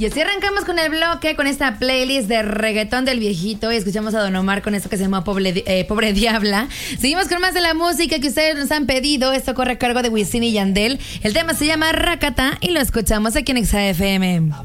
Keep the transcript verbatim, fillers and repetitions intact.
Y así arrancamos con el bloque, con esta playlist de reggaetón del viejito. Y escuchamos a Don Omar con esto que se llama Pobre, eh, Pobre Diabla. Seguimos con más de la música que ustedes nos han pedido. Esto corre a cargo de Wisin y Yandel. El tema se llama Rakata y lo escuchamos aquí en Exa F M.